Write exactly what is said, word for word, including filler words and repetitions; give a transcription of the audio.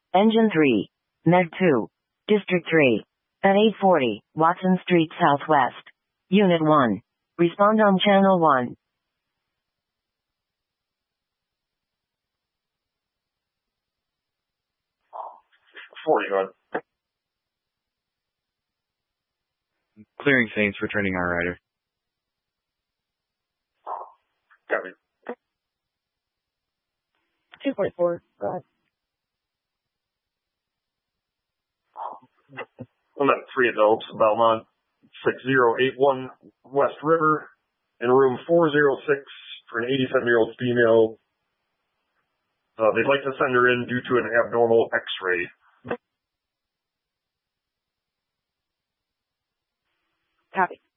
Engine three. Meg two. District three. At eight forty, Watson Street Southwest. Unit one. Respond on Channel one. forty, go ahead. Clearing Saints, returning our rider. Copy. two forty-four, go ahead. I'm at three adults, Belmont, six zero eight one West River, in room four oh six for an eighty-seven-year-old female. Uh, they'd like to send her in due to an abnormal x-ray. Copy.